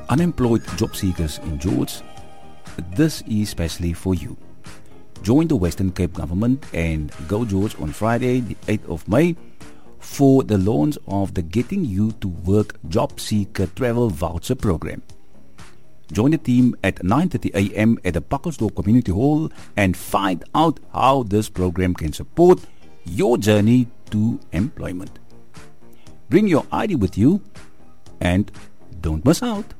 Unemployed job seekers in George, this is especially for you. Join the Western Cape government and go George on Friday, the 8th of May, for the launch of the Getting You to Work Job Seeker Travel Voucher Program. Join the team at 9:30 a.m. at the Pakkelsdorp Community Hall and find out how this program can support your journey to employment. Bring your ID with you and don't miss out.